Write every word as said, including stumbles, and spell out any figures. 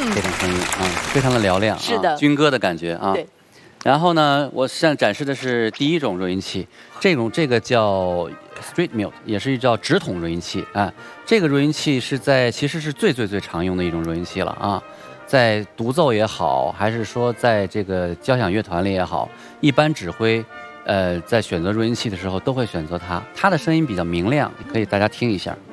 这种声音啊，非常的嘹亮， 是的啊，军歌的感觉啊。 对。 然后呢，我现在展示的是第一种弱音器，这种这个叫 street mute， 也是叫直筒弱音器啊。这个弱音器是在其实是最最最常用的一种弱音器了啊，在独奏也好，还是说在这个交响乐团里也好，一般指挥呃在选择弱音器的时候都会选择它，它的声音比较明亮，可以大家听一下。